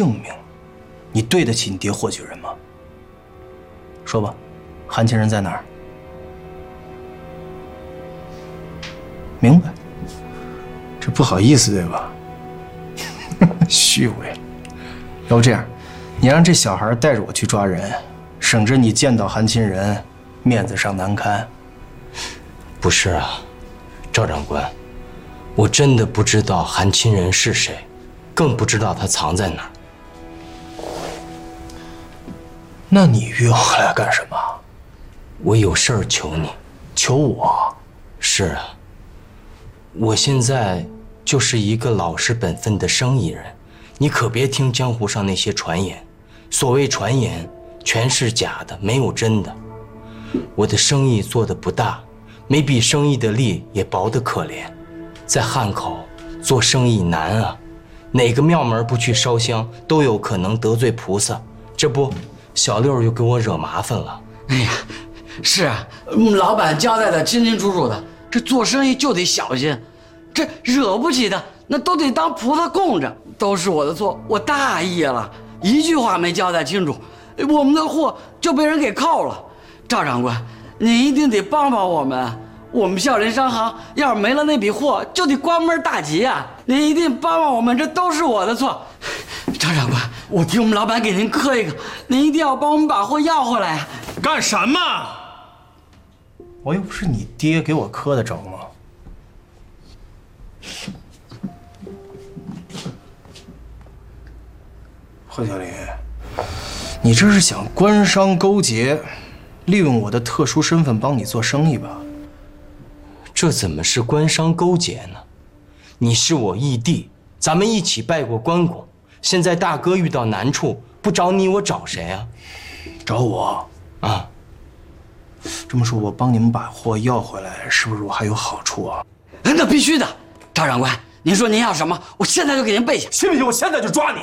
性命，你对得起你爹霍举人吗？说吧，韩亲人在哪儿？明白。这不好意思对吧？虚伪。要不这样，你让这小孩带着我去抓人，省着你见到韩亲人面子上难堪。 不是啊，赵长官，我真的不知道韩亲人是谁，更不知道他藏在哪儿。 那你约我来干什么？ 我有事儿求你。 求我？ 是啊，我现在就是一个老实本分的生意人，你可别听江湖上那些传言，所谓传言全是假的，没有真的。我的生意做得不大，没笔生意的力也薄得可怜，在汉口做生意难啊，哪个庙门不去烧香，都有可能得罪菩萨。这不，小六又给我惹麻烦了。 哎呀，是啊，老板交代的清清楚楚的，这做生意就得小心，这惹不起的那都得当菩萨供着。都是我的错，我大意了，一句话没交代清楚，我们的货就被人给扣了。赵长官，你一定得帮帮我们，我们孝林商行要是没了那笔货，就得关门大吉啊！您一定帮帮我们，这都是我的错。赵长官，我替我们老板给您磕一个，您一定要帮我们把货要回来啊！ 干什么？ 我又不是你爹，给我磕得着吗？霍小林，你这是想官商勾结，利用我的特殊身份帮你做生意吧？ 这怎么是官商勾结呢？你是我义弟，咱们一起拜过关公。现在大哥遇到难处，不找你，我找谁啊？ 找我啊？ 这么说，我帮你们把货要回来，是不是我还有好处啊？ 那必须的，赵长官，您说您要什么，我现在就给您备下。 信不信我现在就抓你？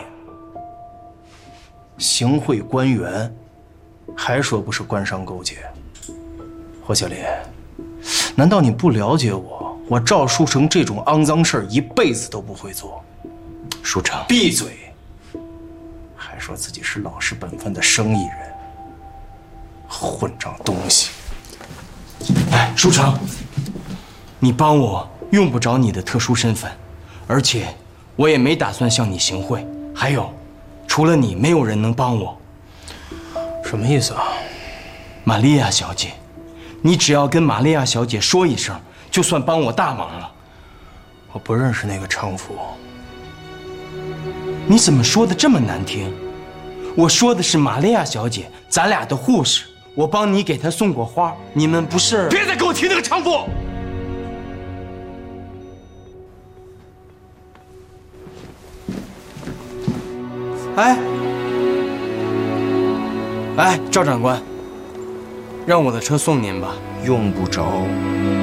行贿官员，还说不是官商勾结？霍小林，难道你不了解我？我赵书成这种肮脏事儿一辈子都不会做。 书成， 闭嘴！还说自己是老实本分的生意人，混账东西！ 哎，书成，你帮我用不着你的特殊身份，而且我也没打算向你行贿。还有，除了你，没有人能帮我。 什么意思啊？ 玛利亚小姐，你只要跟玛利亚小姐说一声，就算帮我大忙了。 我不认识那个娼妇。 你怎么说的这么难听？我说的是玛利亚小姐，咱俩的护士，我帮你给她送过花。你们不是？ 别再给我提那个娼妇！ 哎，赵长官，让我的车送您吧。 用不着。